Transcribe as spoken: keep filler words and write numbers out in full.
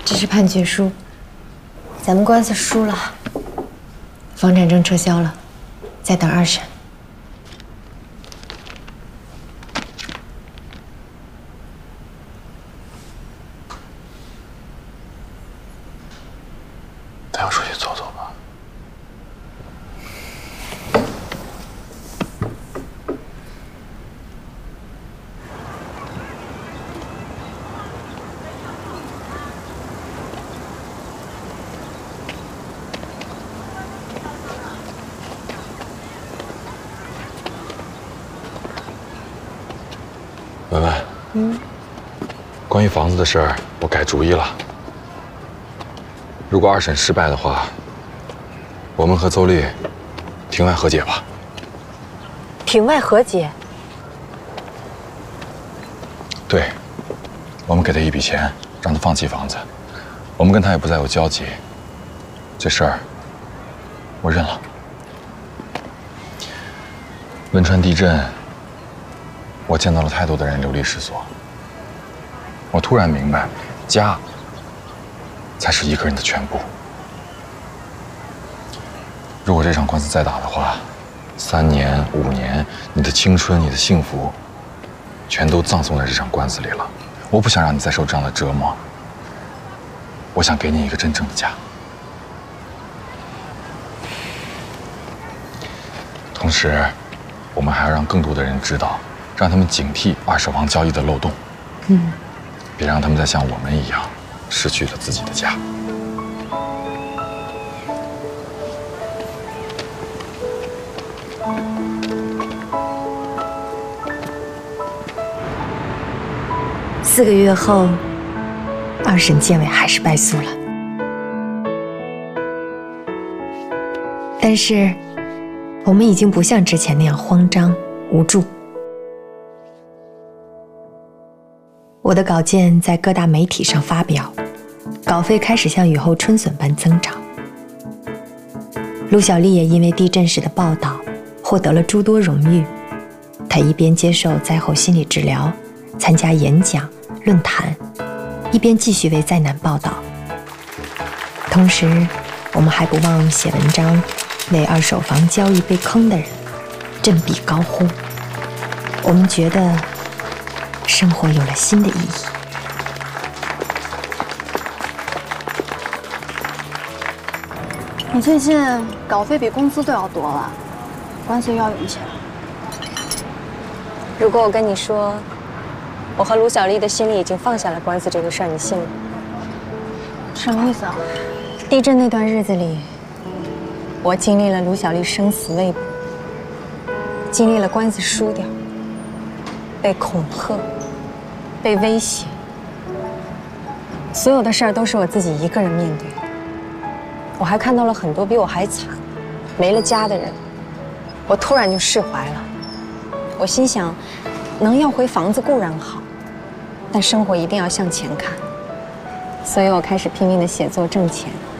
这是判决书，咱们官司输了，房产证撤销了，再等二审。 带我出去走走吧。文文，嗯，关于房子的事儿，我改主意了。如果二审失败的话，我们和邹丽庭外和解吧。 庭外和解？ 对，我们给他一笔钱，让他放弃房子，我们跟他也不再有交集。这事儿，我认了。汶川地震。我见到了太多的人流离失所，我突然明白，家才是一个人的全部。如果这场官司再打的话，三年、五年，你的青春、你的幸福，全都葬送在这场官司里了。我不想让你再受这样的折磨，我想给你一个真正的家。同时，我们还要让更多的人知道。让他们警惕二手房交易的漏洞，嗯，别让他们再像我们一样失去了自己的家。 四个月后，二审建委还是败诉了，但是我们已经不像之前那样慌张无助。我的稿件在各大媒体上发表，稿费开始像雨后春笋般增长。陆小丽也因为地震时的报道获得了诸多荣誉。她一边接受灾后心理治疗，参加演讲、论坛，一边继续为灾难报道。同时，我们还不忘写文章，为二手房交易被坑的人振臂高呼。我们觉得生活有了新的意义。 你最近稿费比工资都要多了，官司又要勇气了。 如果我跟你说，我和卢小丽的心里已经放下了官司这个事儿，你信吗？ 什么意思啊？ 地震那段日子里，我经历了卢小丽生死未卜，经历了官司输掉，被恐吓，被威胁，所有的事儿都是我自己一个人面对的。我还看到了很多比我还惨、没了家的人，我突然就释怀了。我心想，能要回房子固然好，但生活一定要向前看。所以我开始拼命的写作挣钱。